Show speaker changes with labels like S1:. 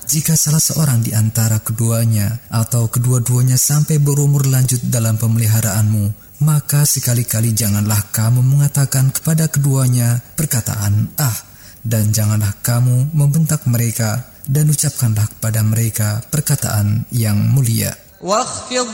S1: jika salah seorang di antara keduanya atau kedua-duanya sampai berumur lanjut dalam pemeliharaanmu, maka sekali-kali janganlah kamu mengatakan kepada keduanya perkataan "ah", dan janganlah kamu membentak mereka, dan ucapkanlah kepada mereka perkataan yang mulia.